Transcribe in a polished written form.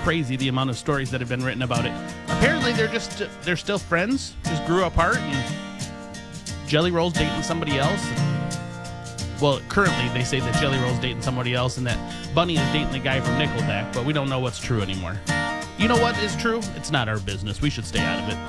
crazy the amount of stories that have been written about it. Apparently, they're still friends, just grew apart, and Jelly Roll's dating somebody else. Well, currently they say that Jelly Roll's dating somebody else and that Bunny is dating the guy from Nickelback, but we don't know what's true anymore. You know what is true? It's not our business. We should stay out of it.